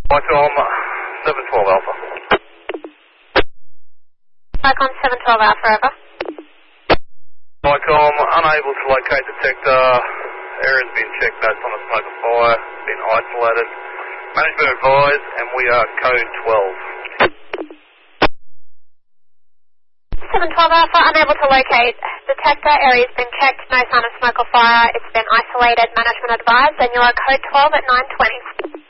Icon 712 Alpha. Icon 712 Alpha, over. Icon unable to locate detector. Area's been checked based on a smoke of fire. Been isolated. Management advised, and we are code 12. 712 Alpha, unable to locate detector. Area's been checked. No sign of smoke or fire. It's been isolated. Management advised, and you are code 12 at 9:20.